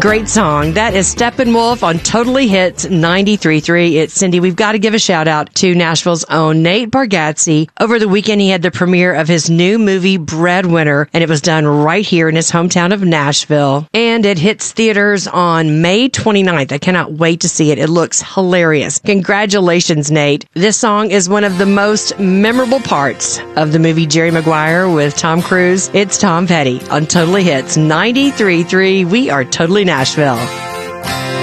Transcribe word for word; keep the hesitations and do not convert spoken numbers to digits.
Great song. That is Steppenwolf on Totally Hits ninety-three point three. It's Cindy. We've got to give a shout out to Nashville's own Nate Bargatze. Over the weekend, he had the premiere of his new movie, Breadwinner, and it was done right here in his hometown of Nashville. And it hits theaters on May twenty-ninth. I cannot wait to see it. It looks hilarious. Congratulations, Nate. This song is one of the most memorable parts of the movie Jerry Maguire with Tom Cruise. It's Tom Petty on Totally Hits ninety-three point three. We are Totally Nashville.